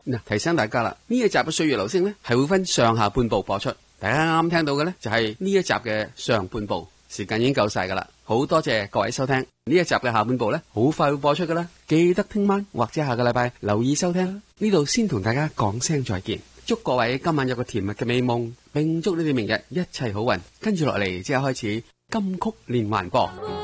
嗱，提醒大家啦，呢一集嘅《歲月留聲》呢係會分上下半部播出。大家啱啱聽到嘅呢，就係呢一集嘅上半部，時間已經夠晒噶啦。好多謝各位收聽呢一集嘅下半部呢，好快會播出噶啦。記得聽晚或者下個禮拜留意收聽。呢度先同大家講聲再見，祝各位今晚有個甜蜜嘅美夢，並祝你哋明日一切好運。跟住落嚟即刻開始金曲連環播。